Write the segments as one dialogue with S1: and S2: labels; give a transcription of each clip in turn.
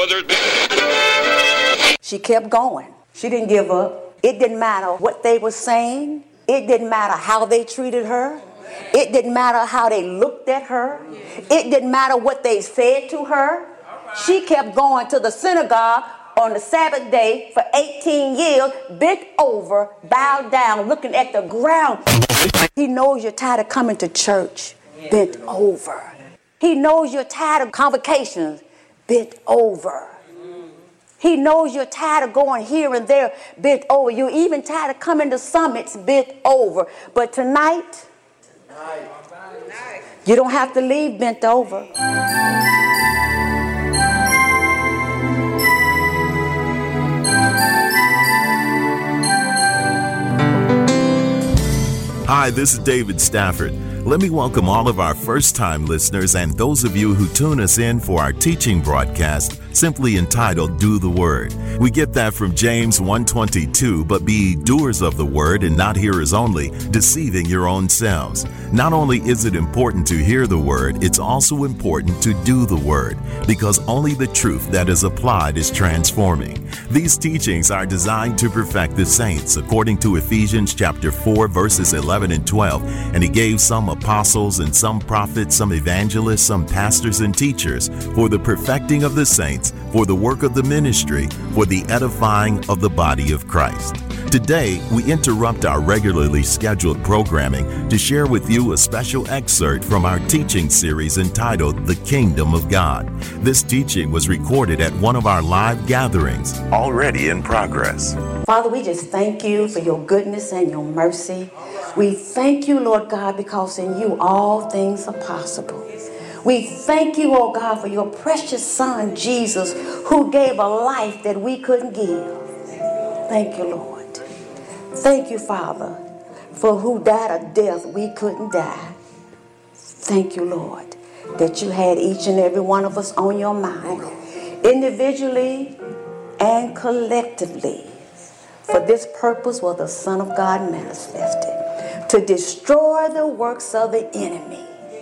S1: brother.
S2: She kept going. She didn't give up. It didn't matter what they were saying. It didn't matter how they treated her. It didn't matter how they looked at her. It didn't matter what they said to her. She kept going to the synagogue on the Sabbath day for 18 years, bent over, bowed down, looking at the ground. He knows you're tired of coming to church, bent over. He knows you're tired of convocations, bent over. He knows you're tired of going here and there, bent over. You're even tired of coming to summits, bent over. But tonight, you don't have to leave bent over.
S3: Hi, this is David Stafford. Let me welcome all of our first-time listeners and those of you who tune us in for our teaching broadcast, simply entitled Do the Word. We get that from James 1:22, but be ye doers of the word and not hearers only, deceiving your own selves. Not only is it important to hear the word, it's also important to do the word, because only the truth that is applied is transforming. These teachings are designed to perfect the saints, according to Ephesians chapter 4, verses 11 and 12, and he gave some apostles and some prophets, some evangelists, some pastors and teachers for the perfecting of the saints, for the work of the ministry, for the edifying of the body of Christ. Today, we interrupt our regularly scheduled programming to share with you a special excerpt from our teaching series entitled The Kingdom of God. This teaching was recorded at one of our live gatherings, already in progress.
S2: Father, we just thank you for your goodness and your mercy. We thank you, Lord God, because in you all things are possible. We thank you, oh God, for your precious Son, Jesus, who gave a life that we couldn't give. Thank you, Lord. Thank you, Father, for who died a death we couldn't die. Thank you, Lord, that you had each and every one of us on your mind, individually and collectively. For this purpose was the Son of God manifested, to destroy the works of the enemy.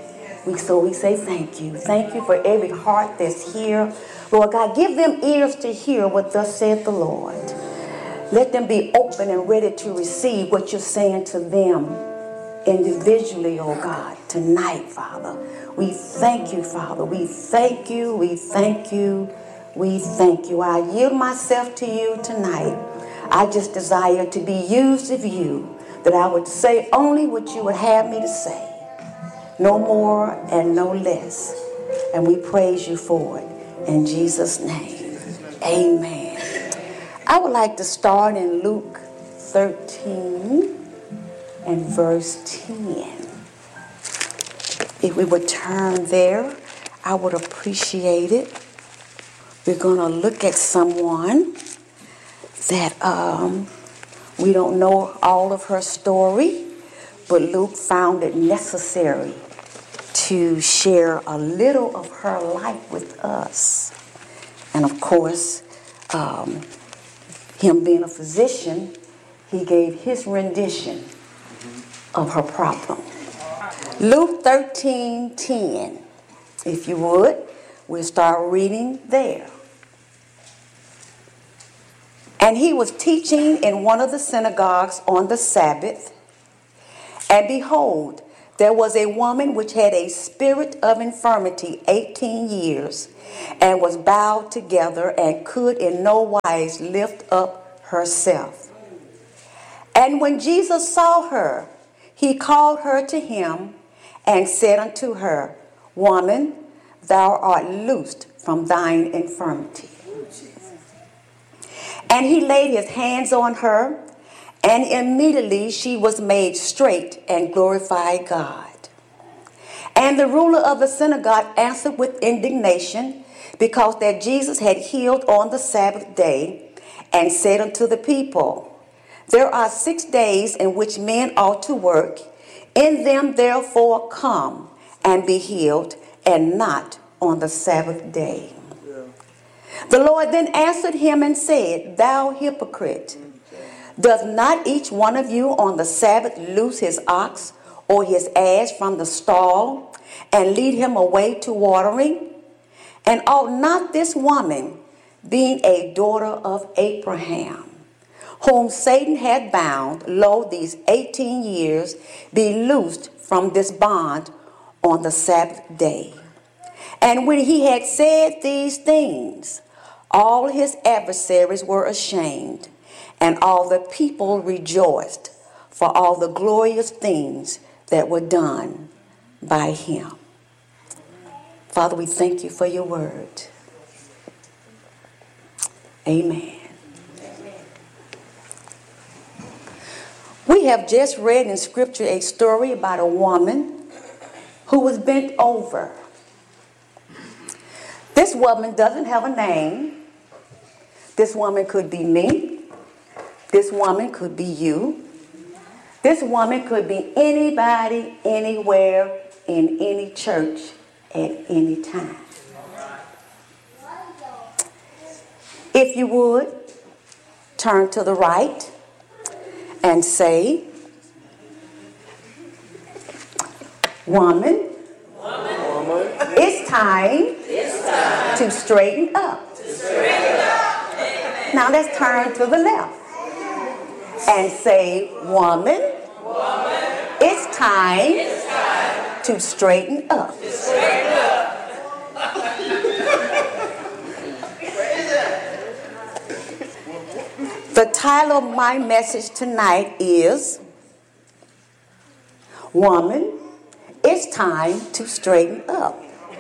S2: So we say thank you. Thank you for every heart that's here. Lord God, give them ears to hear what thus saith the Lord. Let them be open and ready to receive what you're saying to them individually, oh God, tonight, Father. We thank you, Father. We thank you. We thank you. We thank you. I yield myself to you tonight. I just desire to be used of you, that I would say only what you would have me to say. No more and no less. And we praise you for it. In Jesus' name, amen. I would like to start in Luke 13 and verse 10. If we would turn there, I would appreciate it. We're going to look at someone that we don't know all of her story, but Luke found it necessary to share a little of her life with us. And of course, him being a physician, he gave his rendition of her problem. Luke 13:10, if you would, we'll start reading there. And he was teaching in one of the synagogues on the Sabbath, and behold, there was a woman which had a spirit of infirmity 18 years, and was bowed together, and could in no wise lift up herself. And when Jesus saw her, he called her to him, and said unto her, Woman, thou art loosed from thine infirmity. And he laid his hands on her, and immediately she was made straight and glorified God. And the ruler of the synagogue answered with indignation, because that Jesus had healed on the Sabbath day, and said unto the people, There are 6 days in which men ought to work. In them therefore come and be healed, and not on the Sabbath day. The Lord then answered him and said, Thou hypocrite, doth not each one of you on the Sabbath loose his ox or his ass from the stall, and lead him away to watering? And ought not this woman, being a daughter of Abraham, whom Satan had bound, lo, these 18 years, be loosed from this bond on the Sabbath day. And when he had said these things, all his adversaries were ashamed, and all the people rejoiced for all the glorious things that were done by him. Father, we thank you for your word. Amen. We have just read in Scripture a story about a woman who was bent over. This woman doesn't have a name. This woman could be me. This woman could be you. This woman could be anybody, anywhere, in any church, at any time. If you would, turn to the right and say, woman, it's time to straighten up. Now let's turn to the left and say, woman, it's time to straighten up. The title of my message tonight is, Woman, it's time to straighten up.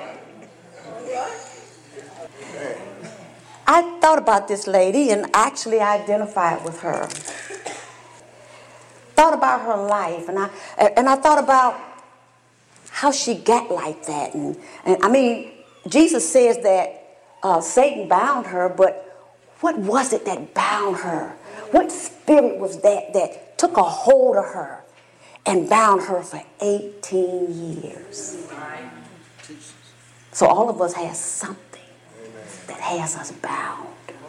S2: I thought about this lady and actually identified with her. Thought about her life, and I thought about how she got like that. And I mean, Jesus says that Satan bound her, but what was it that bound her? What spirit was that took a hold of her and bound her for 18 years? So all of us has something that has us bound.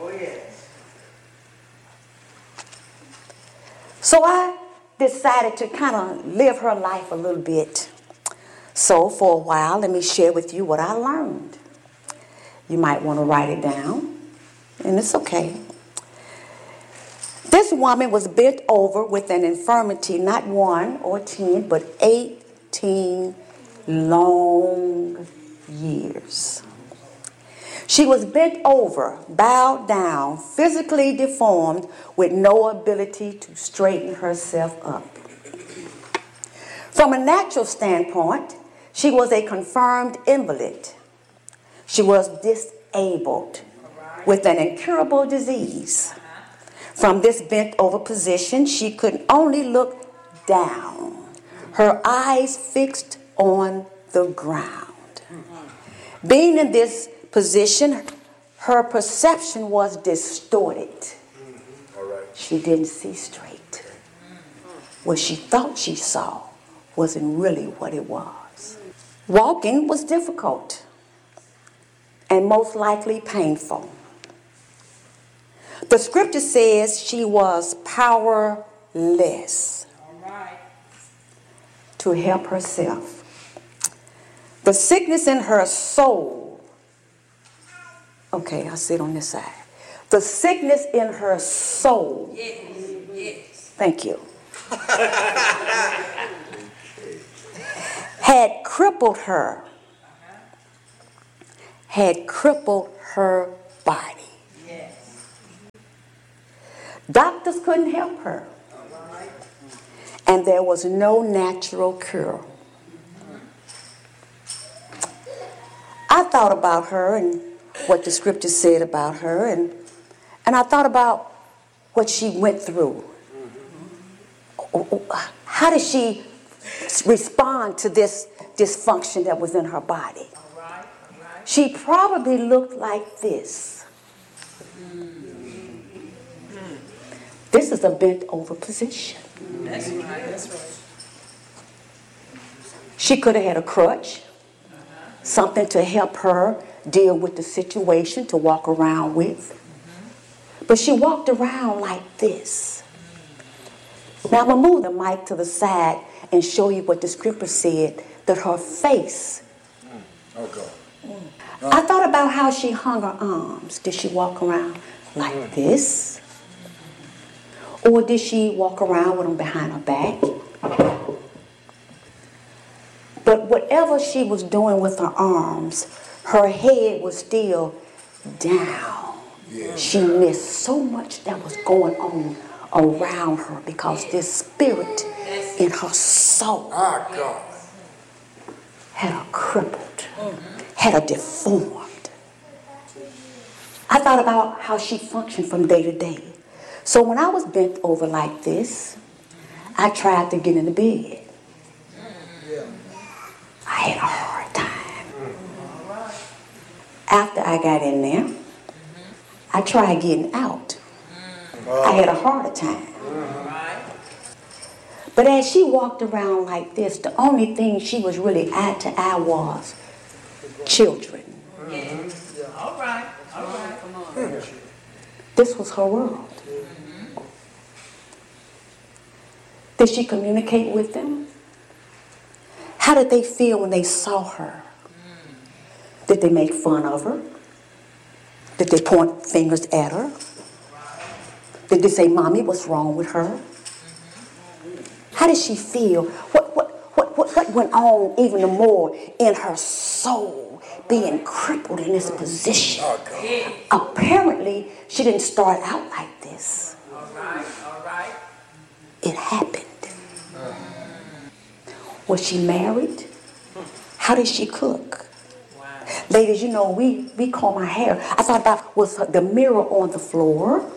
S2: So I decided to kind of live her life a little bit. So for a while, let me share with you what I learned. You might want to write it down. And it's okay. This woman was bent over with an infirmity, not 1 or 10, but 18 long years. She was bent over, bowed down, physically deformed, with no ability to straighten herself up. From a natural standpoint, she was a confirmed invalid. She was disabled with an incurable disease. From this bent over position, she could only look down, her eyes fixed on the ground. Being in this position, her perception was distorted. She didn't see straight. What she thought she saw wasn't really what it was. Walking was difficult and most likely painful. The scripture says she was powerless to help herself. The sickness in her soul. Okay, I'll sit on this side. The sickness in her soul. Yes. Thank you. Had crippled her. Had crippled her body. Doctors couldn't help her. And there was no natural cure. I thought about her and what the scripture said about her, and I thought about what she went through. How did she respond to this dysfunction that was in her body? She probably looked like this. This is a bent over position. That's right. She could have had a crutch, something to help her deal with the situation, to walk around with. But she walked around like this. Now I'm going to move the mic to the side and show you what the scripture said, that her face. I thought about how she hung her arms. Did she walk around like this? Or did she walk around with them behind her back? But whatever she was doing with her arms, her head was still down. She missed so much that was going on around her because this spirit in her soul had her crippled, had her deformed. I thought about how she functioned from day to day. So when I was bent over like this, I tried to get in the bed. I had a hard time. After I got in there, I tried getting out. I had a harder time. But as she walked around like this, the only thing she was really eye to eye was children.
S1: All right. Come on.
S2: This was her world. Did she communicate with them? How did they feel when they saw her? Did they make fun of her? Did they point fingers at her? Did they say, "Mommy, what's wrong with her?" How did she feel? What went on even more in her soul, being crippled in this position? Apparently, she didn't start out like this.
S1: All right.
S2: It happened. Was she married? How did she cook? Ladies, you know, we comb our hair. I thought about, was the mirror on the floor?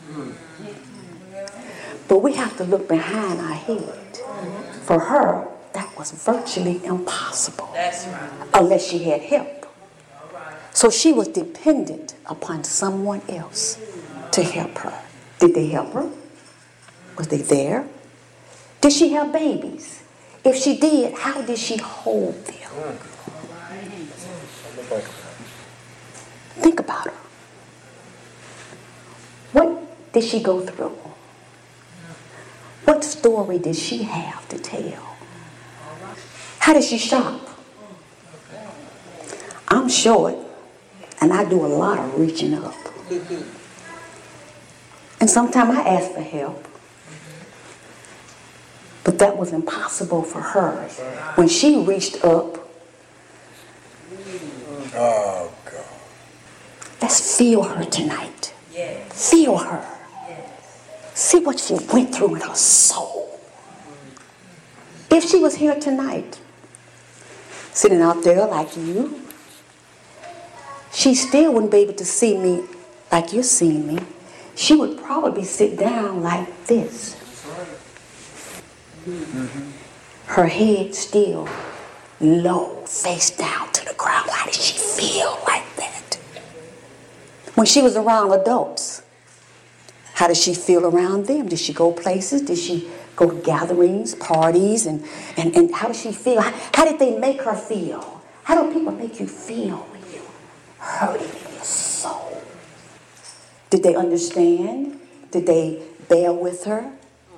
S2: But we have to look behind our head. For her, that was virtually impossible.
S1: That's right.
S2: Unless she had help. So she was dependent upon someone else to help her. Did they help her? Was they there? Did she have babies? If she did, how did she hold them? Think about her. What did she go through? What story did she have to tell? How did she shop? I'm short, and I do a lot of reaching up. And sometimes I ask for help. But that was impossible for her. When she reached up,
S4: oh, God.
S2: Let's feel her tonight.
S1: Yes.
S2: Feel her.
S1: Yes.
S2: See what she went through in her soul. If she was here tonight, sitting out there like you, she still wouldn't be able to see me like you're seeing me. She would probably sit down like this. Her head still low, face down to the ground. Why did she feel like that? When she was around adults, how did she feel around them? Did she go places? Did she go to gatherings, parties? And how did she feel? How did they make her feel? How do people make you feel when you're hurting in your soul? Did they understand? Did they bear with her?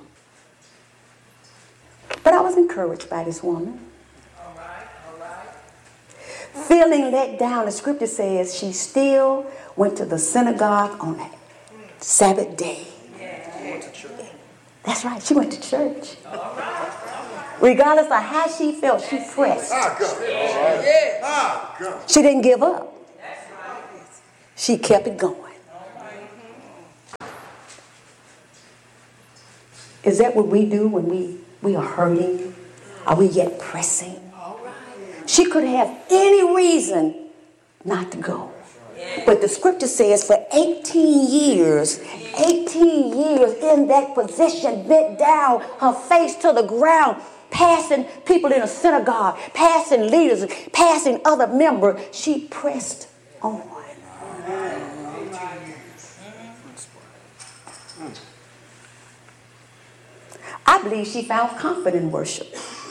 S2: But I was encouraged by this woman.
S1: All right.
S2: Feeling let down, the scripture says she still went to the synagogue on that Sabbath day. That's right, she went to church. Regardless of how she felt, she pressed. She didn't give up. She kept it going. Is that what we do when we are hurting? Are we yet pressing? She could have any reason not to go. But the scripture says for 18 years in that position, bent down, her face to the ground, passing people in a synagogue, passing leaders, passing other members, she pressed on. I believe she found comfort in worship.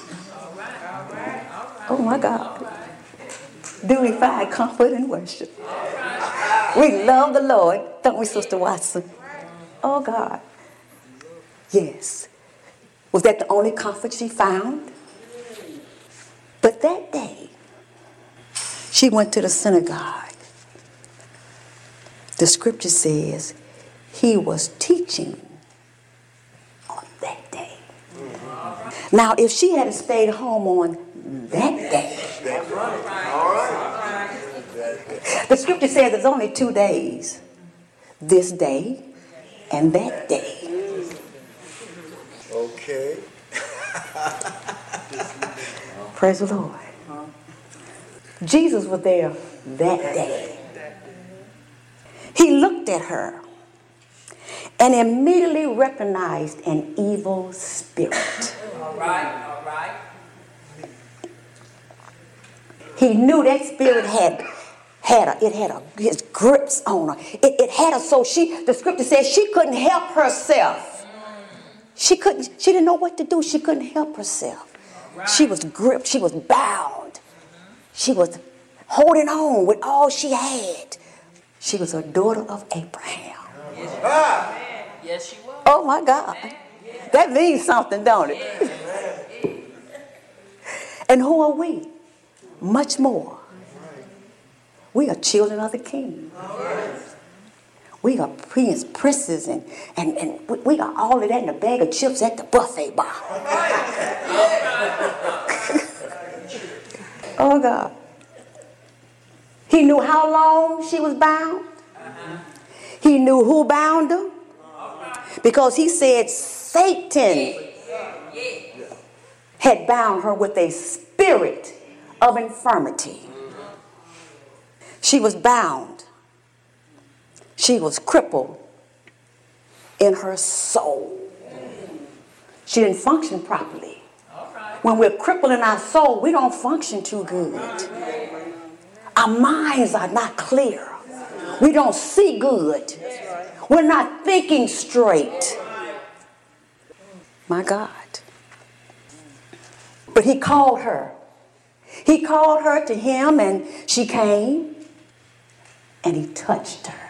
S2: Oh my God. Do we find comfort in worship? We love the Lord, don't we, Sister Watson? Oh God. Yes. Was that the only comfort she found? But that day, She went to the synagogue. The scripture says he was teaching on that day. Now, if she had stayed home on that day, the scripture says there's only 2 days. This day and that day.
S4: Okay.
S2: Praise the Lord. Jesus was there that day. He looked at her and immediately recognized an evil spirit.
S1: All right, all right.
S2: He knew that spirit had his grips on her. It had her so the scripture says she couldn't help herself. She didn't know what to do. She couldn't help herself. She was gripped. She was bound. She was holding on with all she had. She was a daughter of Abraham.
S1: Yes, she was.
S2: Oh my God. That means something, don't it? And who are we? Much more. We are children of the King. We are princes, and we are all of that in a bag of chips at the buffet bar. Oh God. He knew how long she was bound. He knew who bound her. Because he said Satan had bound her with a spirit of infirmity. She was bound. She was crippled in her soul. She didn't function properly. When we're crippled in our soul, we don't function too good. Our minds are not clear. We don't see good. We're not thinking straight. My God. But he called her. He called her to him, and she came, and he touched her.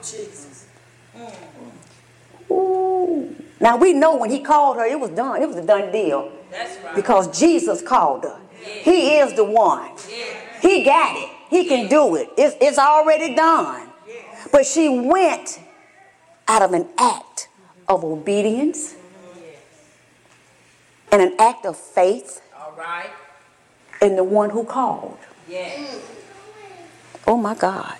S2: Ooh. Now we know when he called her, it was done. It was a done deal.
S1: That's right.
S2: Because Jesus called her. He is the one. He got it. He can do it. It's already done. But she went out of an act of obedience and an act of faith
S1: All right.
S2: in the one who called.
S1: Yes.
S2: Oh my God.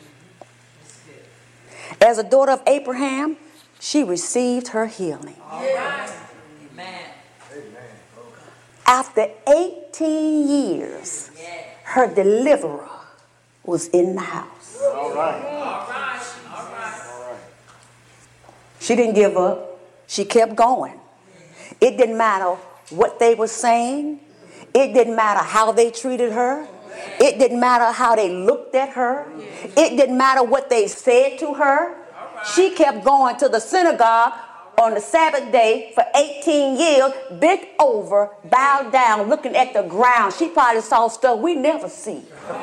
S2: As a daughter of Abraham, she received her healing.
S1: All right. Amen.
S2: After 18 years, her deliverer was in the house.
S4: All right.
S1: All right. All right.
S2: She didn't give up. She kept going. It didn't matter what they were saying. It didn't matter how they treated her. It didn't matter how they looked at her. It didn't matter what they said to her. She kept going to the synagogue on the Sabbath day for 18 years, bent over, bowed down, looking at the ground. She probably saw stuff we never see.
S4: All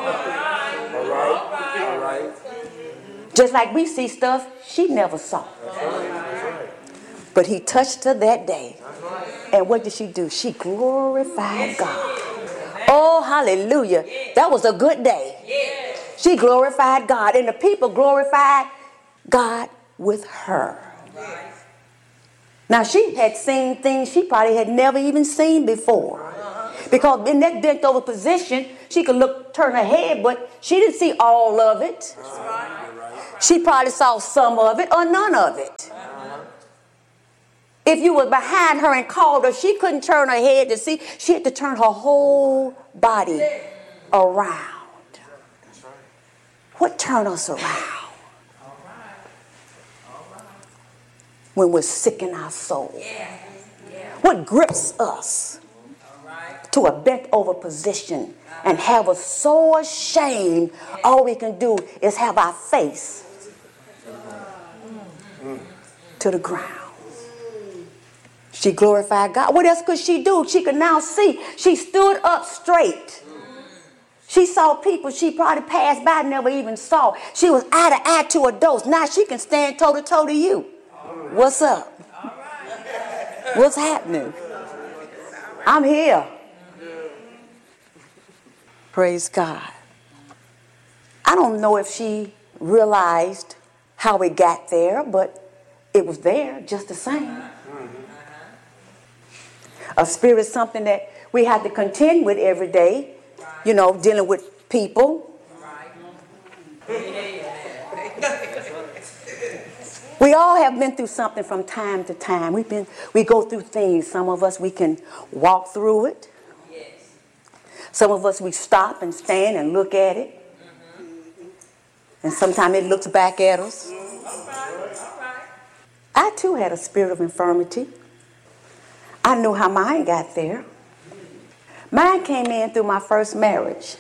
S4: right.
S2: Just like we see stuff she never saw. But he touched her that day. And what did she do? She glorified God. Oh, hallelujah. That was a good day. She glorified God. And the people glorified God with her. Now, she had seen things she probably had never even seen before. Because in that bent over position, she could turn her head, but she didn't see all of it. She probably saw some of it or none of it. If you were behind her and called her, she couldn't turn her head to see. She had to turn her whole body around. What turned us around? When we're sick in our soul. What grips us to a bent over position and have us so ashamed, all we can do is have our face to the ground. She glorified God. What else could she do? She could now see. She stood up straight. She saw people she probably passed by, never even saw. She was eye to eye to adults. Now she can stand toe to toe to you. What's up? What's happening? I'm here. Praise God. I don't know if she realized how it got there, but it was there just the same. A spirit is something that we have to contend with every day, you know, dealing with people. We all have been through something from time to time. We go through things. Some of us, we can walk through it. Some of us, we stop and stand and look at it. And sometimes it looks back at us. I too had a spirit of infirmity. I knew how mine got there. Mine came in through my first marriage.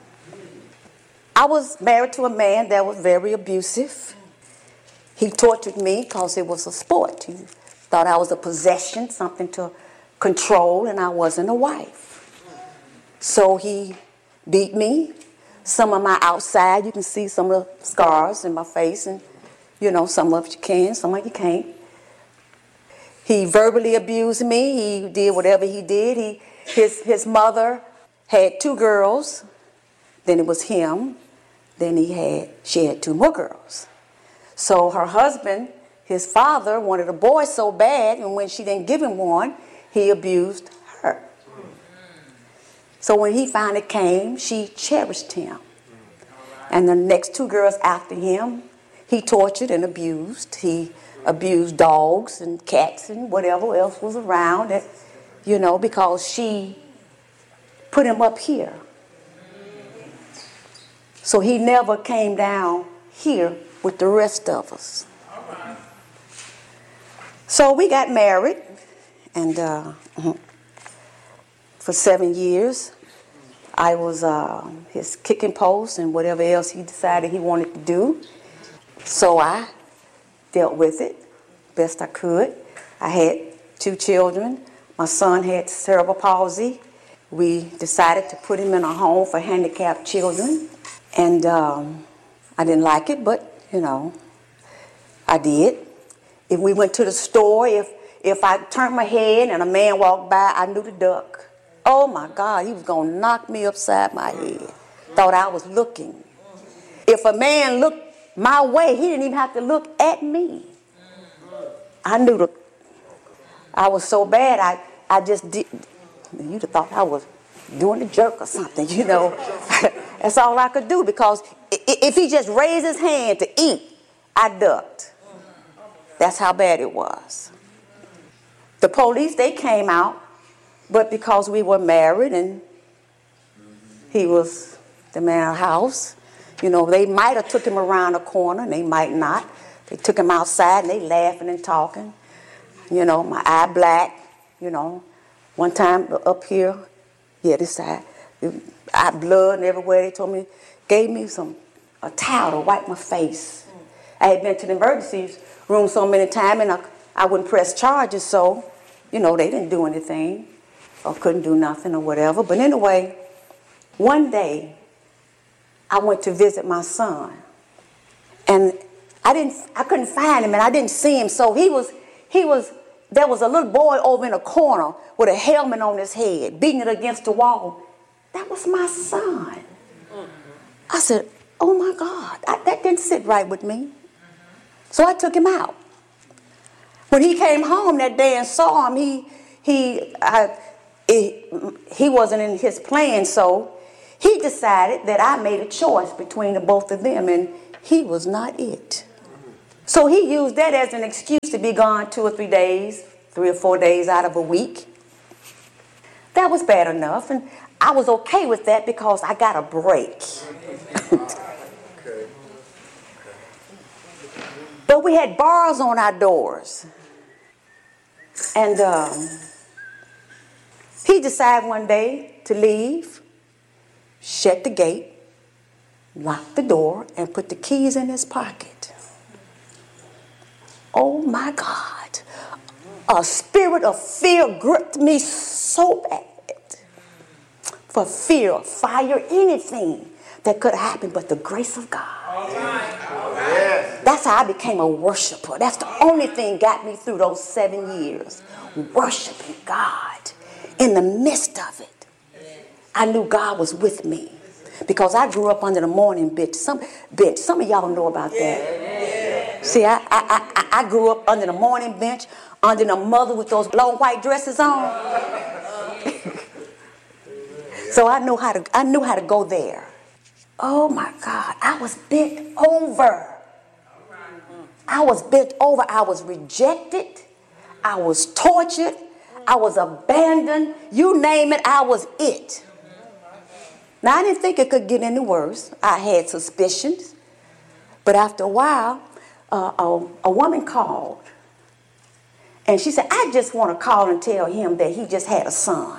S2: I was married to a man that was very abusive. He tortured me because it was a sport. He thought I was a possession, something to control, and I wasn't a wife. So he beat me. Some of my outside, you can see some of the scars in my face, and you know, some of you can, some of you can't. He verbally abused me. He did whatever he did. His mother had 2 girls. Then it was him. Then she had 2 more girls. So her husband, his father, wanted a boy so bad, and when she didn't give him one, he abused her. So when he finally came, she cherished him. And the next 2 girls after him, he tortured and abused. He abused dogs and cats and whatever else was around, that, you know, because she put him up here. So he never came down here with the rest of us. So we got married, and for 7 years, I was his kicking post and whatever else he decided he wanted to do. So I dealt with it best I could. I had 2 children. My son had cerebral palsy. We decided to put him in a home for handicapped children. And I didn't like it, but, you know, I did. If we went to the store, if I turned my head and a man walked by, I knew to duck. Oh, my God, he was going to knock me upside my head. Thought I was looking. If a man looked my way, he didn't even have to look at me. I knew I was so bad, I just did. You'd have thought I was doing a jerk or something, you know. That's all I could do, because if he just raised his hand to eat, I ducked. That's how bad it was. The police, they came out, but because we were married and he was the man of the house, you know, they might have took him around the corner, and they might not. They took him outside, and they laughing and talking. You know, my eye black, you know. One time up here, this side, eye blood and everywhere. They told me, gave me a towel to wipe my face. I had been to the emergency room so many times, and I wouldn't press charges, so, you know, they didn't do anything or couldn't do nothing or whatever. But anyway, one day, I went to visit my son, and I couldn't find him, and I didn't see him. So there was a little boy over in a corner with a helmet on his head, beating it against the wall. That was my son. I said, oh my God, that didn't sit right with me. So I took him out. When he came home that day and saw him, he wasn't in his plan, so he decided that I made a choice between the both of them, and he was not it. So he used that as an excuse to be gone 2 or 3 days, 3 or 4 days out of a week. That was bad enough, and I was okay with that because I got a break. But we had bars on our doors. And he decided one day to leave, shut the gate, lock the door, and put the keys in his pocket. Oh my God. A spirit of fear gripped me so bad. For fear, fire, anything that could happen but the grace of God. All right. That's how I became a worshiper. That's the only thing got me through those 7 years. Worshiping God in the midst of it. I knew God was with me. Because I grew up under the morning bench. Some of y'all know about that. See, I grew up under the morning bench, under the mother with those long white dresses on. So I knew how to go there. Oh my God, I was bent over. I was bent over. I was rejected. I was tortured. I was abandoned. You name it, I was it. Now, I didn't think it could get any worse. I had suspicions. But after a while, a woman called. And she said, I just want to call and tell him that he just had a son.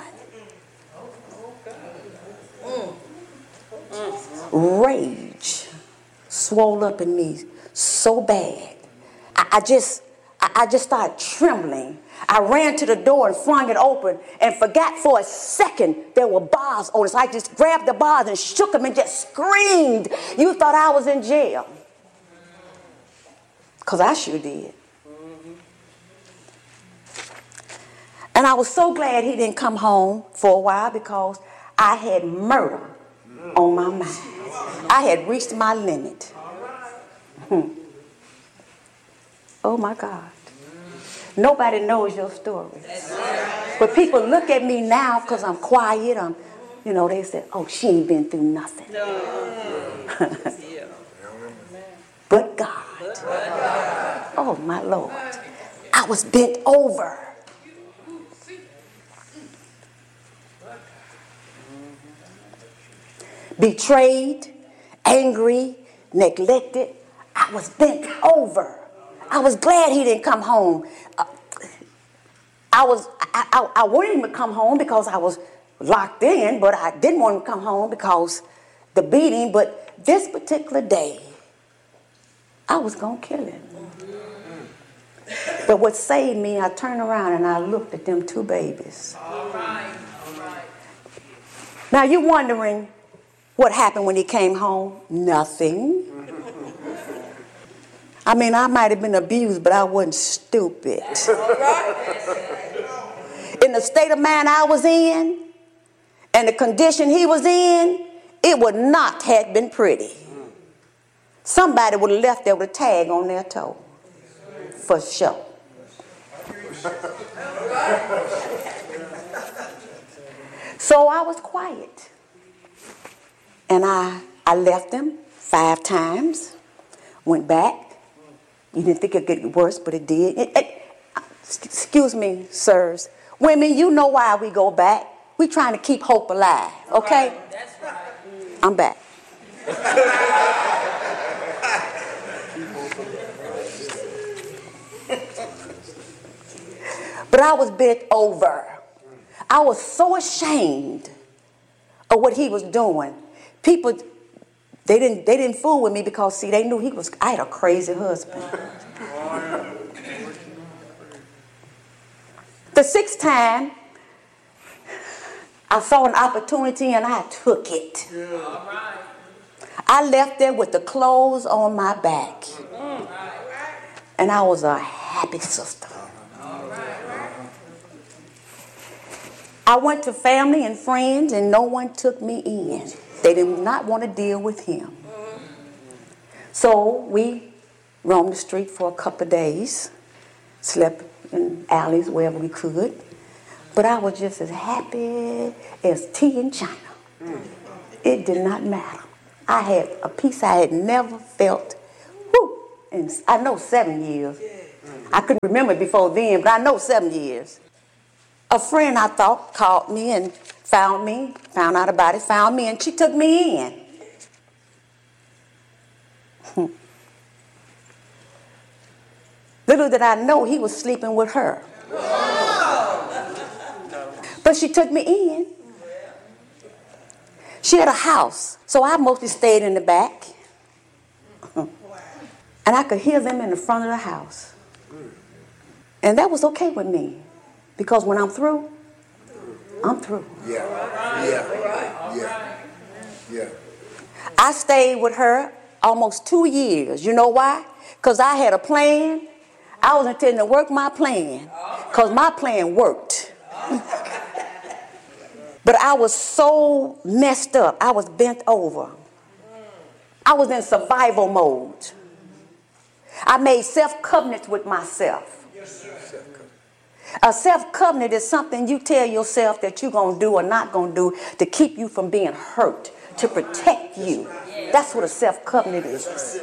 S2: Rage swelled up in me so bad. I just started trembling. I ran to the door and flung it open and forgot for a second there were bars on it. So I just grabbed the bars and shook them and just screamed. You thought I was in jail. Because I sure did. And I was so glad he didn't come home for a while because I had murder on my mind. I had reached my limit. Oh my God. Nobody knows your story. But people look at me now because I'm quiet. They say, oh, she ain't been through nothing. But God. Oh my Lord. I was bent over. Betrayed, angry, neglected. I was bent over. I was glad he didn't come home. I wanted him to come home because I was locked in, but I didn't want him to come home because the beating. But this particular day, I was going to kill him. But what saved me, I turned around and I looked at them two babies.
S1: All right.
S2: Now you're wondering what happened when he came home? Nothing. I mean, I might have been abused, but I wasn't stupid. In the state of mind I was in, and the condition he was in, it would not have been pretty. Somebody would have left there with a tag on their toe. For sure. So I was quiet. And I left him 5 times. Went back. You didn't think it could get worse, but it did. Excuse me, sirs. Women, you know why we go back. We're trying to keep hope alive, okay?
S1: That's right.
S2: I'm back. But I was bent over. I was so ashamed of what he was doing. People, they didn't fool with me because, see, they knew I had a crazy husband. The 6th time, I saw an opportunity and I took it. I left there with the clothes on my back. And I was a happy sister. I went to family and friends and no one took me in. They did not want to deal with him. So we roamed the street for a couple of days, slept in alleys wherever we could. But I was just as happy as tea in China. It did not matter. I had a peace I had never felt in, I know, 7 years. I couldn't remember it before then, but I know 7 years. A friend, I thought, called me and found out about it, found me, and she took me in. Little did I know he was sleeping with her. But she took me in. She had a house, so I mostly stayed in the back. And I could hear them in the front of the house. And that was okay with me. Because when I'm through, I'm through.
S4: Yeah.
S2: I stayed with her almost 2 years. You know why? Because I had a plan. I was intending to work my plan. Because my plan worked. But I was so messed up. I was bent over. I was in survival mode. I made self-covenants with myself. A self-covenant is something you tell yourself that you're going to do or not going to do to keep you from being hurt, to protect you. That's what a self-covenant is.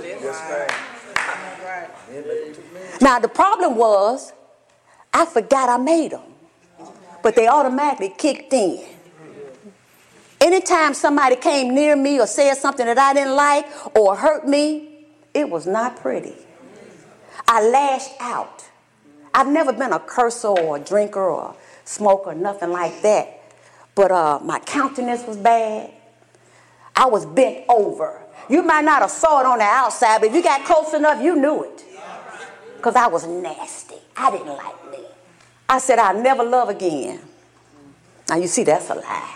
S2: Now, the problem was, I forgot I made them. But they automatically kicked in. Anytime somebody came near me or said something that I didn't like or hurt me, it was not pretty. I lashed out. I've never been a cursor or a drinker or a smoker, nothing like that. But my countenance was bad. I was bent over. You might not have saw it on the outside, but if you got close enough, you knew it. Because I was nasty. I didn't like me. I said, I'll never love again. Now you see, that's a lie.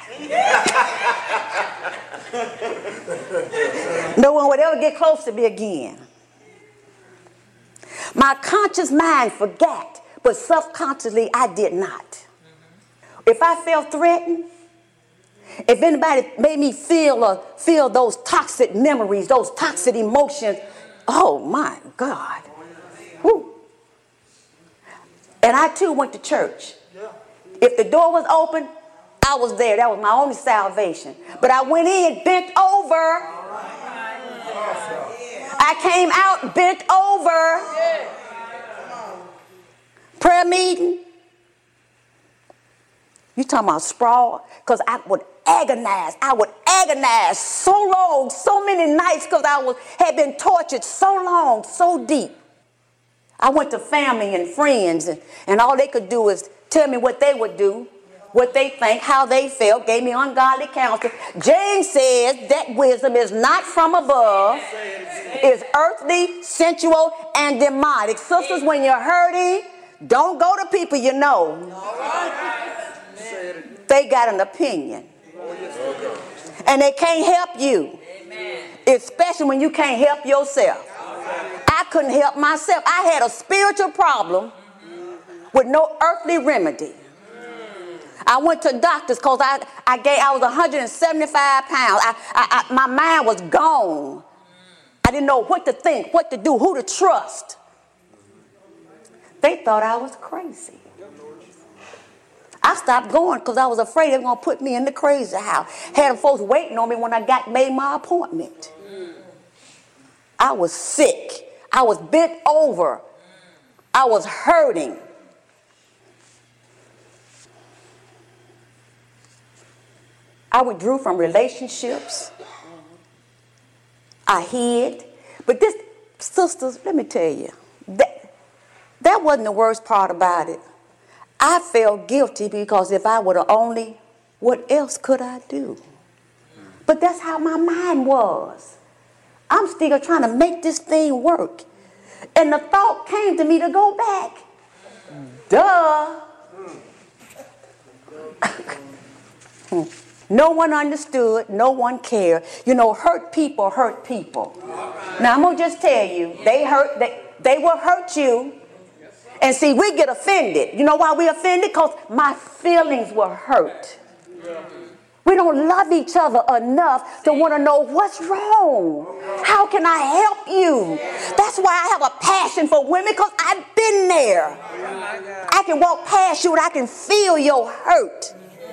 S2: No one would ever get close to me again. My conscious mind forgot, but subconsciously I did not. If I felt threatened, if anybody made me feel those toxic memories, those toxic emotions, oh my God. Whew. And I too went to church. If the door was open, I was there. That was my only salvation. But I went in bent over. I came out bent over. Prayer meeting. You talking about sprawl? Because I would agonize. I would agonize so long, so many nights, because I had been tortured so long, so deep. I went to family and friends, and all they could do is tell me what they would do, what they think, how they felt, gave me ungodly counsel. James says that wisdom is not from above, is earthly, sensual, and demonic. Sisters, when you're hurting, don't go to people you know. They got an opinion. And they can't help you. Especially when you can't help yourself. I couldn't help myself. I had a spiritual problem with no earthly remedy. I went to doctors because I was 175 pounds. My mind was gone. I didn't know what to think, what to do, who to trust. They thought I was crazy. I stopped going because I was afraid they were going to put me in the crazy house. Had folks waiting on me when I made my appointment. I was sick. I was bent over. I was hurting. I withdrew from relationships. I hid. But this, sisters, let me tell you, that wasn't the worst part about it. I felt guilty because if I would have only, what else could I do? But that's how my mind was. I'm still trying to make this thing work. And the thought came to me to go back. Duh. No one understood. No one cared. You know, hurt people hurt people. Now, I'm going to just tell you, they will hurt you. And see, we get offended. You know why we offended? Because my feelings were hurt. We don't love each other enough to want to know what's wrong. How can I help you? That's why I have a passion for women, because I've been there. I can walk past you and I can feel your hurt.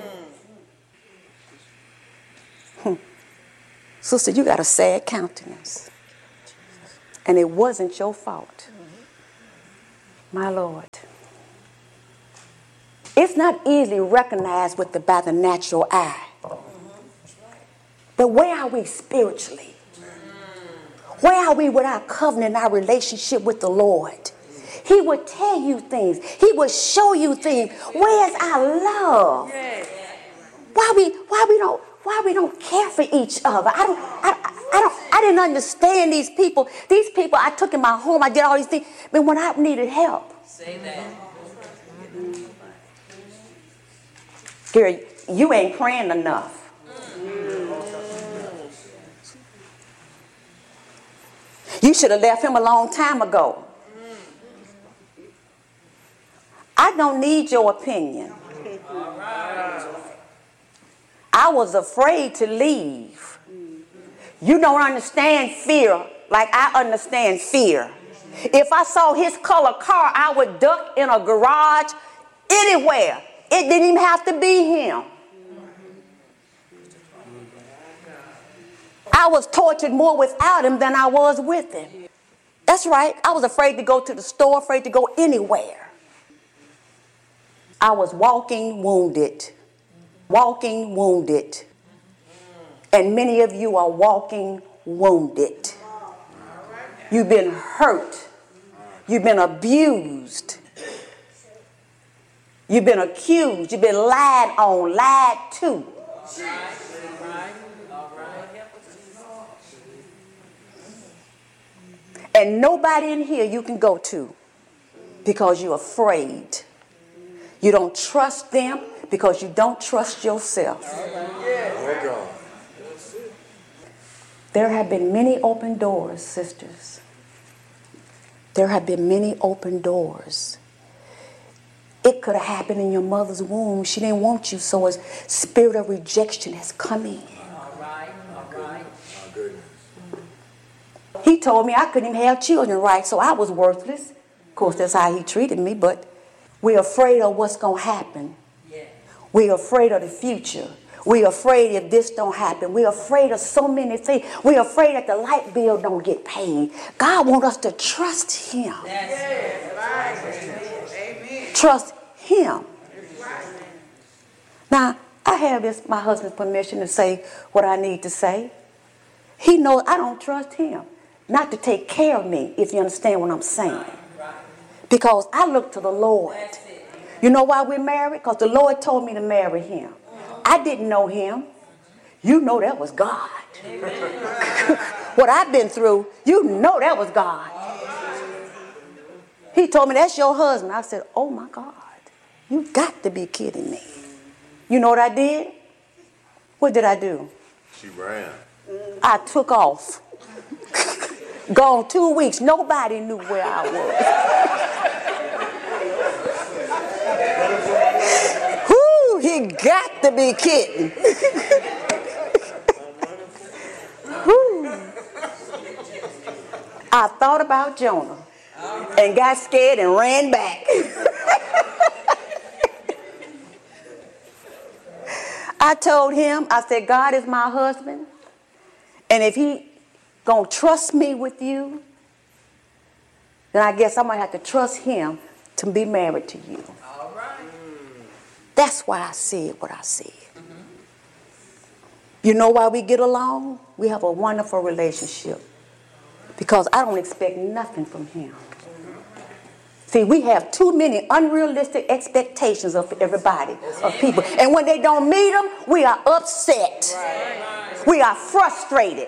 S2: Sister, you got a sad countenance. And it wasn't your fault. My Lord. It's not easily recognized by the natural eye. But where are we spiritually? Where are we with our covenant, our relationship with the Lord? He would tell you things. He would show you things. Where's our love? Why we don't care for each other? I didn't understand these people. These people I took in my home, I did all these things. But when I needed help.
S1: Say that.
S2: Gary, you ain't praying enough. You should have left him a long time ago. I don't need your opinion. I was afraid to leave. You don't understand fear like I understand fear. If I saw his color car, I would duck in a garage, anywhere. It didn't even have to be him. I was tortured more without him than I was with him. That's right. I was afraid to go to the store, afraid to go anywhere. I was walking wounded. Walking wounded. And many of you are walking wounded. You've been hurt. You've been abused. You've been accused. You've been lied on, lied to. And nobody in here you can go to because you're afraid. You don't trust them because you don't trust yourself. There have been many open doors, sisters. There have been many open doors. It could have happened in your mother's womb. She didn't want you, so a spirit of rejection has come in.
S1: All right.
S2: He told me I couldn't even have children right, so I was worthless. Of course, that's how he treated me, but we're afraid of what's going to happen.
S1: Yeah.
S2: We're afraid of the future. We're afraid if this don't happen. We're afraid of so many things. We're afraid that the light bill don't get paid. God wants us to trust him.
S1: That's right.
S2: Trust him. Now, I have my husband's permission to say what I need to say. He knows I don't trust him not to take care of me, if you understand what I'm saying. Because I look to the Lord. You know why we're married? Because the Lord told me to marry him. I didn't know him. You know that was God. What I've been through, you know that was God. He told me, that's your husband. I said, oh my God, you got to be kidding me. You know what I did? What did I do?
S4: She ran.
S2: I took off. Gone 2 weeks. Nobody knew where I was. Whoo, he got to be kidding. Whoo. I thought about Jonah and got scared and ran back. I told him, I said, God is my husband, and if he gonna trust me with you, then I guess I'm gonna have to trust him to be married to you.
S1: All right.
S2: That's why I said what I said. You know why we get along? We have a wonderful relationship. Because I don't expect nothing from him. See, we have too many unrealistic expectations of everybody, of people. And when they don't meet them, we are upset. Right. We are frustrated.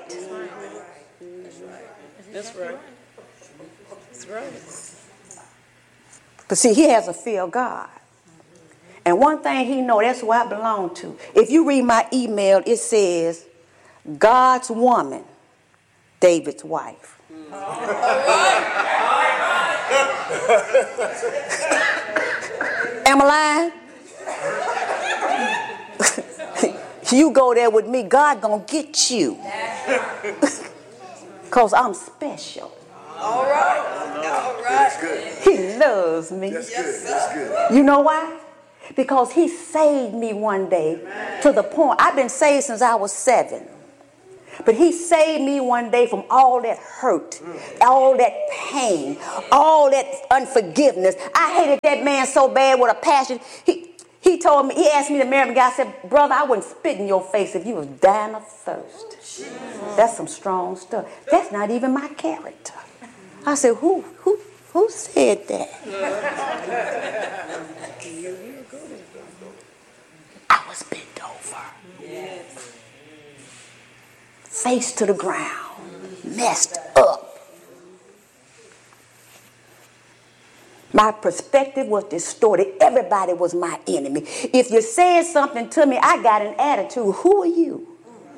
S1: That's right. That's right.
S2: But see, he has a fear of God. And one thing he knows, that's who I belong to. If you read my email, it says, God's woman, David's wife. Am I lying? You go there with me, God gonna get you. Because I'm special.
S1: All right. All right.
S4: That's good.
S2: He loves me.
S4: That's good. That's good.
S2: You know why? Because he saved me one day to the point. I've been saved since I was 7. But he saved me one day from all that hurt, all that pain, all that unforgiveness. I hated that man so bad with a passion. He told me, he asked me to marry him. The guy said, brother, I wouldn't spit in your face if you was dying of thirst. That's some strong stuff. That's not even my character. I said, who said that? I was bent over. Face to the ground, messed up. My perspective was distorted. Everybody was my enemy. If you said something to me, I got an attitude. Who are you?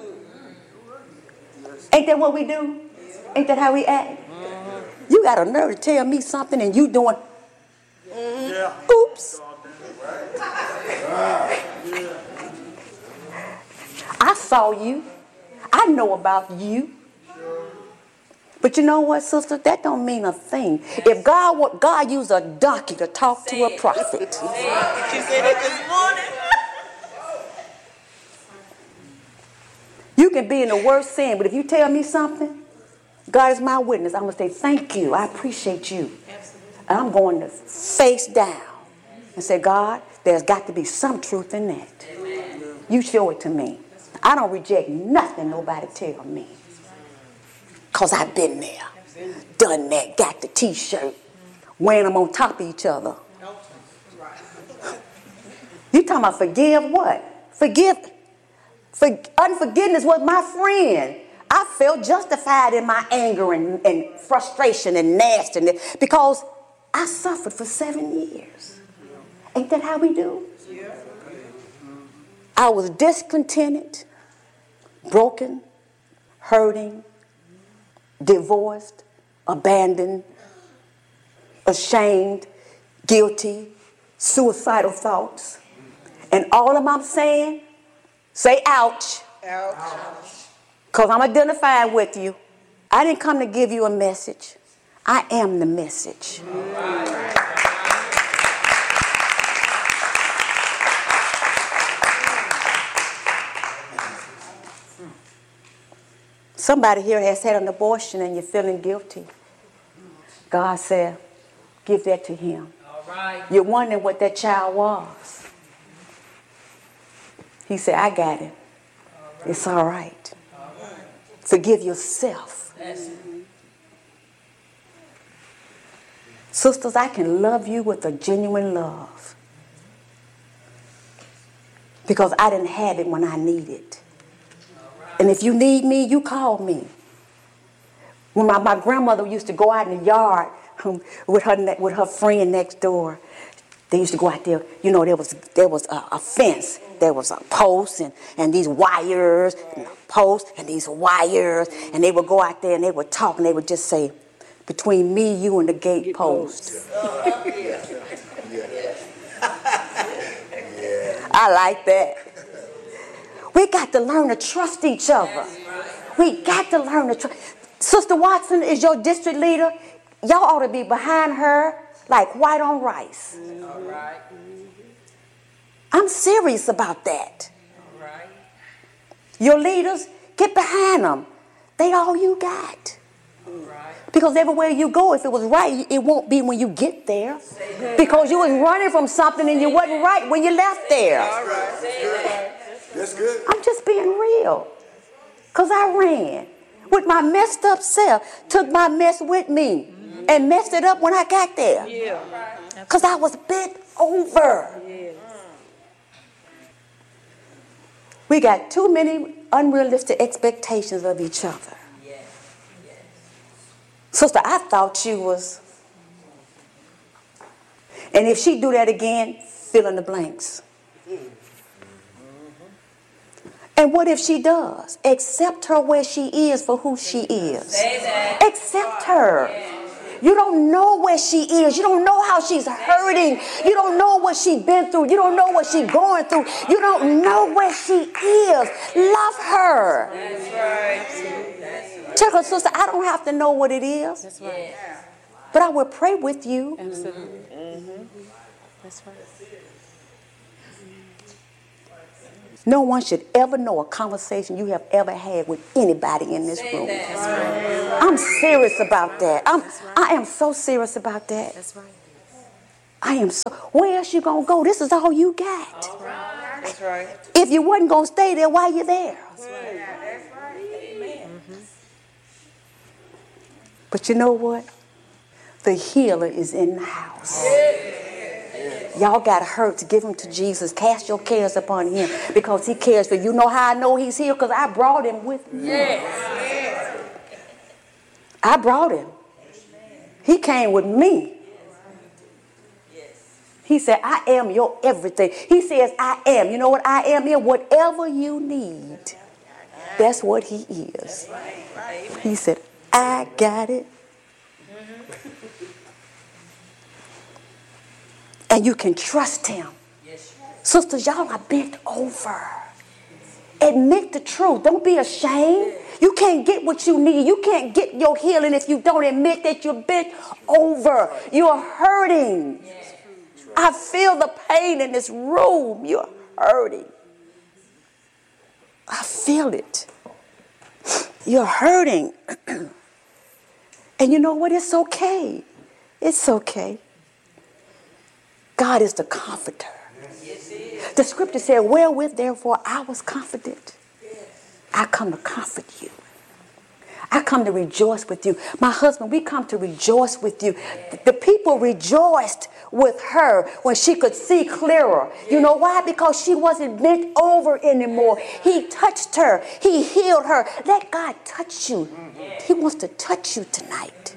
S2: Ain't that what we do? Ain't that how we act? You got a nerve to tell me something and you doing, oops. I saw you. I know about you. But you know what, sister? That don't mean a thing. If God used a donkey to talk to a prophet.
S1: She said it this morning.
S2: You can be in the worst sin, but if you tell me something, God is my witness. I'm going to say, thank you. I appreciate you. And I'm going to face down and say, God, there's got to be some truth in that. You show it to me. I don't reject nothing nobody tell me. Because I've been there, done that, got the t-shirt, wearing them on top of each other. You talking about forgive what? Unforgiveness was my friend. I felt justified in my anger and frustration and nastiness because I suffered for 7 years. Ain't that how we do? I was discontented, broken, hurting, divorced, abandoned, ashamed, guilty, suicidal thoughts. And all of them I'm saying, say ouch.
S1: Ouch.
S2: Because I'm identified with you. I didn't come to give you a message. I am the message. Somebody here has had an abortion and you're feeling guilty. God said, give that to him.
S1: All right.
S2: You're wondering what that child was. He said, I got him. It's all right. Forgive yourself. Sisters, I can love you with a genuine love. Because I didn't have it when I needed it. And if you need me, you call me. When my grandmother used to go out in the yard with her friend next door, they used to go out there. You know, there was a fence. There was a post and these wires, and a post and these wires. And they would go out there and they would talk and they would just say, between me, you, and the gate post. I like that. We got to learn to trust each other. We got to learn to trust. Sister Watson is your district leader. Y'all ought to be behind her like white on rice.
S1: All right.
S2: I'm serious about that.
S1: All right.
S2: Your leaders, get behind them. They all you got.
S1: All right.
S2: Because everywhere you go, if it was right, it won't be when you get there. Because you was running from something and you wasn't right when you left there.
S1: All right.
S4: That's good.
S2: I'm just being real. Because I ran with my messed up self, took my mess with me, and messed it up when I got there.
S1: Yeah.
S2: Because I was bent over.
S1: Yes.
S2: We got too many unrealistic expectations of each other.
S1: Yes.
S2: Sister, I thought she was. And if she do that again, fill in the blanks. And what if she does? Accept her where she is for who she is. Accept her. You don't know where she is. You don't know how she's hurting. You don't know what she's been through. You don't know what she's going through. You don't know where she is. Love her.
S1: That's right.
S2: Tell her, sister, I don't have to know what it is.
S5: That's right.
S2: But I will pray with you.
S5: Absolutely. Mm-hmm. That's right.
S2: No one should ever know a conversation you have ever had with anybody in this room.
S5: That's right.
S2: I'm serious about that. I am so serious about that.
S5: That's right.
S2: I am so. Where else you gonna go? This is all you got.
S1: That's right.
S2: If you wasn't gonna stay there, why you there?
S1: That's right. Amen.
S2: But you know what? The healer is in the house. Y'all got hurt to give him to Jesus. Cast your cares upon him because he cares for you. You know how I know he's here? Because I brought him with me.
S1: Yes.
S2: I brought him. He came with me. He said, I am your everything. He says, I am. You know what I am here? Whatever you need, that's what he is. He said, I got it. And you can trust him. Sisters, y'all are bent over. Admit the truth. Don't be ashamed. You can't get what you need. You can't get your healing if you don't admit that you're bent over. You're hurting. I feel the pain in this room. You're hurting. I feel it. You're hurting. And you know what? It's okay. It's okay. God is the comforter. The scripture said, wherewith therefore I was confident. I come to comfort you. I come to rejoice with you. My husband, we come to rejoice with you. The people rejoiced with her when she could see clearer. You know why? Because she wasn't bent over anymore. He touched her. He healed her. Let God touch you. He wants to touch you tonight.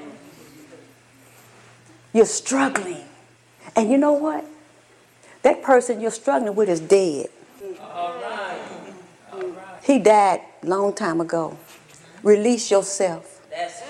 S2: You're struggling. And you know what? That person you're struggling with is dead. He died a long time ago. Release yourself.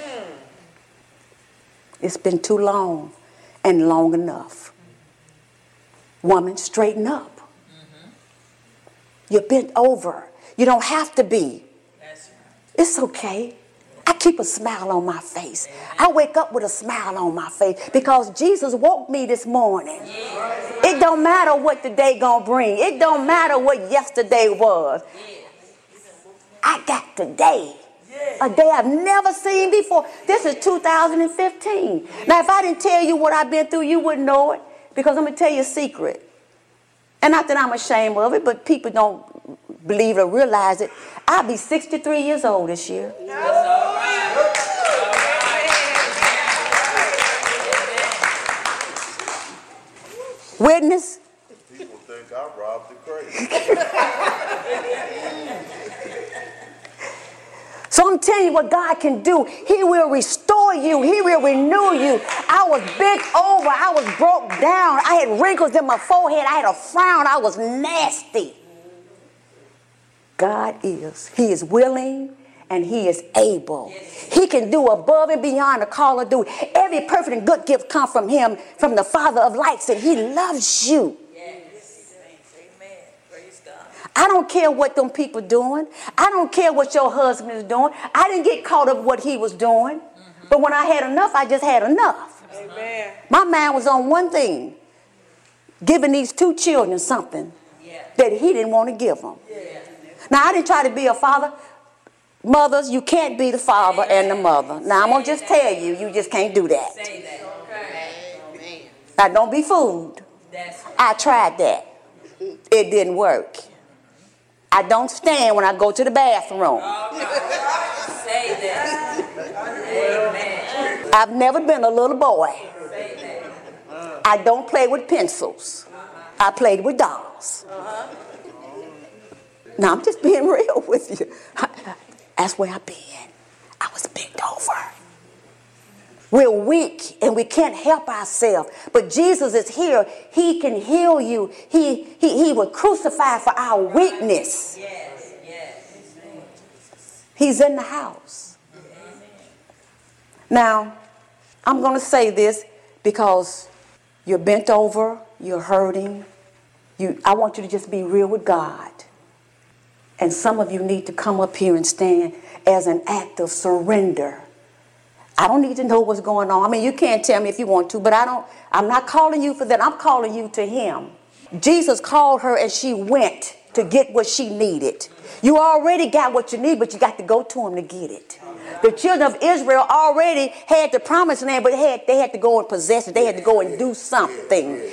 S2: It's been too long and long enough. Woman, straighten up. You're bent over. You don't have to be. It's okay. I keep a smile on my face. I wake up with a smile on my face because Jesus woke me this morning. It don't matter what the day gonna bring. It don't matter what yesterday was. I got today. A day I've never seen before. This is 2015. Now, if I didn't tell you what I've been through, you wouldn't know it. Because I'm going to tell you a secret. And not that I'm ashamed of it, but people don't believe or realize it. I'll be 63 years old this year. Witness?
S4: People think I robbed the crate.
S2: So I'm telling you what God can do. He will restore you. He will renew you. I was bent over. I was broke down. I had wrinkles in my forehead. I had a frown. I was nasty. God is. He is willing and he is able. He can do above and beyond the call of duty. Every perfect and good gift comes from him, from the Father of lights, and he loves you. I don't care what them people doing. I don't care what your husband is doing. I didn't get caught up with what he was doing. But when I had enough, I just had enough.
S1: Amen.
S2: My mind was on one thing. Giving these two children something that he didn't want to give them. Now, I didn't try to be a father. Mothers, you can't be the father and the mother. Now, I'm going to just tell you, you just can't do that. Now, don't be fooled. I tried that. It didn't work. I don't stand when I go to the bathroom. I've never been a little boy. I don't play with pencils. I played with dolls. Now, I'm just being real with you. That's where I've been. I was bent over. We're weak and we can't help ourselves. But Jesus is here. He can heal you. He was crucified for our weakness. He's in the house. Now, I'm going to say this because you're bent over, you're hurting. I want you to just be real with God. And some of you need to come up here and stand as an act of surrender. I don't need to know what's going on. I mean, you can't tell me if you want to, but I'm not calling you for that. I'm calling you to him. Jesus called her and she went to get what she needed. You already got what you need, but you got to go to him to get it. The children of Israel already had the promised land, but they had to go and possess it. They had to go and do something.